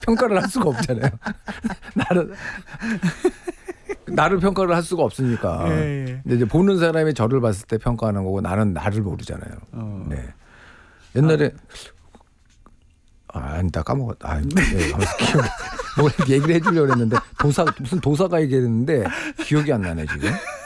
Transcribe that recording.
평가를 할 수가 없잖아요. 나를 평가를 할 수가 없으니까. 근데 이제 보는 사람이 저를 봤을 때 평가하는 거고 나는 나를 모르잖아요. 네. 옛날에 아니다 까먹었다. 뭐 얘기를 해주려고 했는데 무슨 도사가 얘기했는데 기억이 안 나네 지금.